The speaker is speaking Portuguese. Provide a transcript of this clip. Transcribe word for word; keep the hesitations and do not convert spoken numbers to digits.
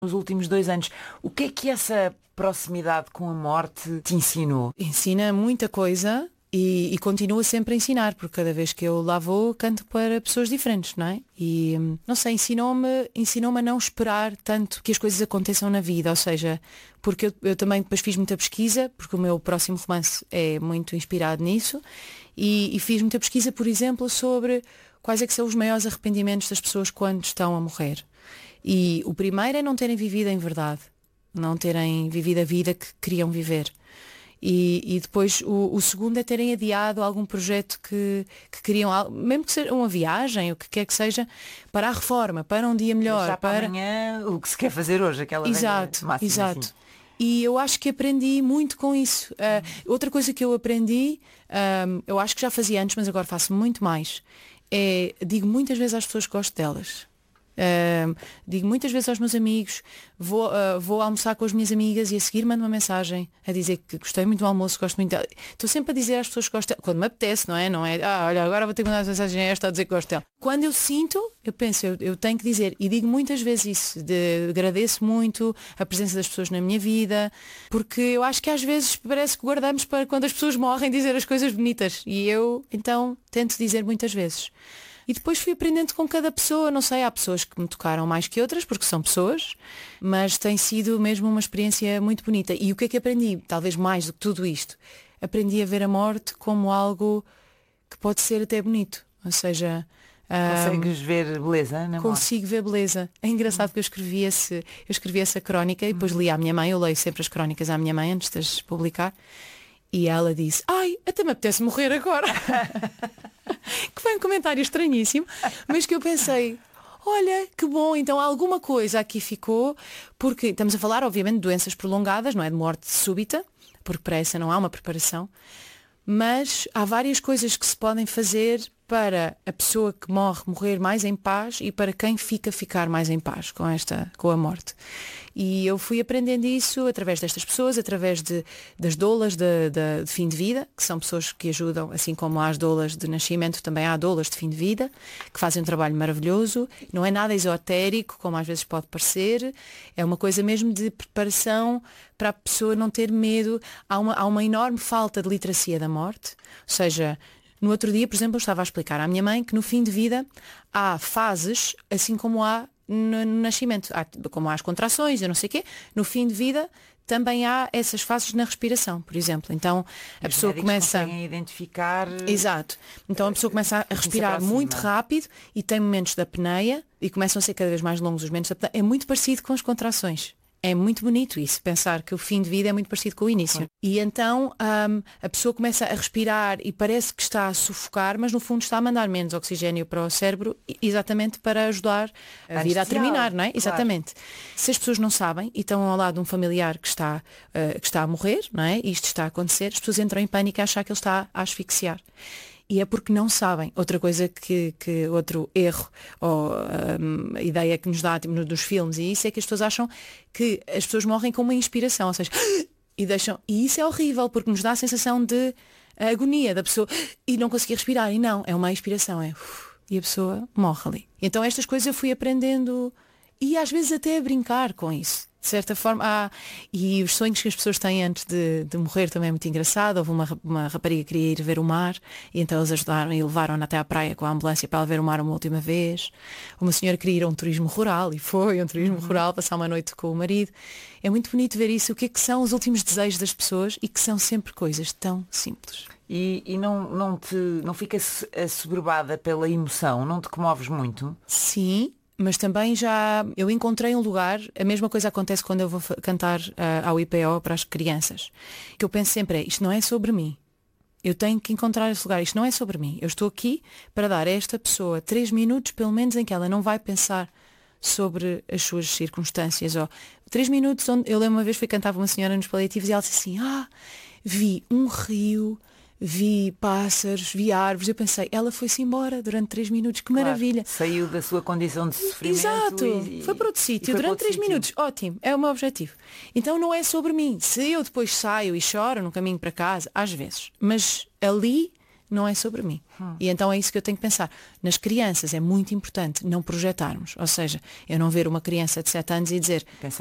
nos últimos dois anos. O que é que essa proximidade com a morte te ensinou? Ensina muita coisa e, e continua sempre a ensinar, porque cada vez que eu lá vou, canto para pessoas diferentes, não é? E, não sei, ensinou-me ensinou-me a não esperar tanto que as coisas aconteçam na vida, ou seja, porque eu, eu também depois fiz muita pesquisa, porque o meu próximo romance é muito inspirado nisso, e, e fiz muita pesquisa, por exemplo, sobre quais é que são os maiores arrependimentos das pessoas quando estão a morrer. E o primeiro é não terem vivido em verdade, não terem vivido a vida que queriam viver. E, e depois o, o segundo é terem adiado algum projeto que, que queriam, mesmo que seja uma viagem, o que quer que seja, para a reforma, para um dia melhor. Deixar para para amanhã o que se quer fazer hoje, aquela Exato, máxima, exato. Assim. E eu acho que aprendi muito com isso. Uh, outra coisa que eu aprendi, um, eu acho que já fazia antes, mas agora faço muito mais, é, digo muitas vezes às pessoas que gosto delas. Uh, digo muitas vezes aos meus amigos, vou, uh, vou almoçar com as minhas amigas e a seguir mando uma mensagem a dizer que gostei muito do almoço, gosto muito dela. Estou sempre a dizer às pessoas que gosto dela, quando me apetece, não é? Não é, ah, olha, agora vou ter que mandar uma mensagem a esta a dizer que gosto dela. Quando eu sinto, eu penso, eu, eu tenho que dizer, e digo muitas vezes isso, de, agradeço muito a presença das pessoas na minha vida, porque eu acho que às vezes parece que guardamos para quando as pessoas morrem dizer as coisas bonitas, e eu então tento dizer muitas vezes. E depois fui aprendendo com cada pessoa, não sei, há pessoas que me tocaram mais que outras, porque são pessoas, mas tem sido mesmo uma experiência muito bonita. E o que é que aprendi? Talvez mais do que tudo isto. Aprendi a ver a morte como algo que pode ser até bonito. Ou seja... Consegues um, ver beleza na Consigo morte? ver beleza. É engraçado que eu escrevi, esse, eu escrevi essa crónica e depois li à minha mãe, eu leio sempre as crónicas à minha mãe antes de as publicar. E ela disse, ai, até me apetece morrer agora. Que foi um comentário estranhíssimo, mas que eu pensei, olha, que bom, então alguma coisa aqui ficou, porque estamos a falar, obviamente, de doenças prolongadas, não é de morte súbita, porque para essa não há uma preparação, mas há várias coisas que se podem fazer para a pessoa que morre morrer mais em paz e para quem fica ficar mais em paz com esta, com a morte. E eu fui aprendendo isso através destas pessoas, através de, das doulas de, de, de fim de vida, que são pessoas que ajudam, assim como há as doulas de nascimento, também há doulas de fim de vida, que fazem um trabalho maravilhoso. Não é nada esotérico, como às vezes pode parecer, é uma coisa mesmo de preparação para a pessoa não ter medo. Há uma, há uma enorme falta de literacia da morte, ou seja, no outro dia, por exemplo, eu estava a explicar à minha mãe que no fim de vida há fases, assim como há no, no nascimento, há, como há as contrações, eu não sei o quê, no fim de vida também há essas fases na respiração, por exemplo. Então a Os pessoa começa a identificar. Exato. Então a pessoa começa a respirar muito rápido e tem momentos da apneia e começam a ser cada vez mais longos os momentos da apneia. É muito parecido com as contrações. É muito bonito isso, pensar que o fim de vida é muito parecido com o início. E então um, a pessoa começa a respirar e parece que está a sufocar, mas no fundo está a mandar menos oxigênio para o cérebro, exatamente para ajudar a vida a terminar, não é? Claro. Exatamente. Se as pessoas não sabem e estão ao lado de um familiar que está, uh, que está a morrer, não é? E isto está a acontecer, as pessoas entram em pânico a achar que ele está a asfixiar. E é porque não sabem. Outra coisa que, que outro erro, ou um, a ideia que nos dá tipo, nos filmes e isso, é que as pessoas acham que as pessoas morrem com uma inspiração, ou seja, e deixam. E isso é horrível, porque nos dá a sensação de agonia da pessoa e não conseguir respirar. E não, é uma inspiração, é e a pessoa morre ali. Então estas coisas eu fui aprendendo e às vezes até a brincar com isso. De certa forma, há, e os sonhos que as pessoas têm antes de, de morrer também é muito engraçado. Houve uma, uma rapariga que queria ir ver o mar e então eles ajudaram e levaram-na até à praia com a ambulância para ela ver o mar uma última vez. Uma senhora queria ir a um turismo rural e foi um turismo uhum. rural, passar uma noite com o marido. É muito bonito ver isso, o que é que são os últimos desejos das pessoas e que são sempre coisas tão simples. E, e não, não, te, não ficas assoberbada pela emoção? Não te comoves muito? Sim. Mas também já eu encontrei um lugar, a mesma coisa acontece quando eu vou cantar uh, ao I P O para as crianças, que eu penso sempre é, isto não é sobre mim, eu tenho que encontrar esse lugar, isto não é sobre mim, eu estou aqui para dar a esta pessoa três minutos pelo menos em que ela não vai pensar sobre as suas circunstâncias, ou três minutos onde, eu lembro uma vez fui cantar para uma senhora nos paliativos e ela disse assim, ah, vi um rio, vi pássaros, vi árvores, eu pensei, ela foi-se embora durante três minutos, que claro, maravilha. Saiu da sua condição de sofrimento. Exato, e, foi para outro sítio durante três minutos, ótimo, é o meu objetivo. Então não é sobre mim, se eu depois saio e choro no caminho para casa, às vezes, mas ali não é sobre mim. Hum. E então é isso que eu tenho que pensar. Nas crianças é muito importante não projetarmos. Ou seja, eu não ver uma criança de sete anos e dizer